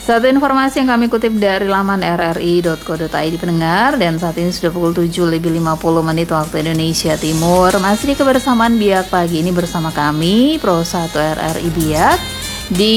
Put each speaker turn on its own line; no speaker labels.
Satu informasi yang kami kutip dari laman rri.co.id pendengar, dan saat ini sudah pukul 7:50 waktu Indonesia Timur. Masih di kebersamaan Biak pagi ini bersama kami Pro 1 RRI Biak di